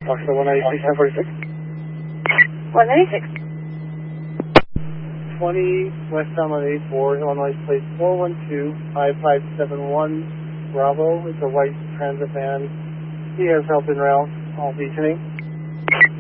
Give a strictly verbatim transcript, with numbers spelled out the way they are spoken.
Foxtrot one ninety-six, ten forty-six. one ninety-six. twenty West Almond eighty-four, Illinois plate four one two five five seven one Bravo. It's a white transit van. He has help en route. All beaconing.